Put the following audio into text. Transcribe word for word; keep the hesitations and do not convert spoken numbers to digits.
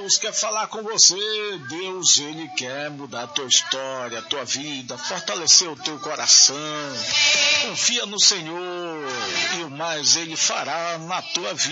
Deus quer falar com você. Deus, Ele quer mudar a tua história, a tua vida, fortalecer o teu coração. Confia no Senhor e o mais Ele fará na tua vida.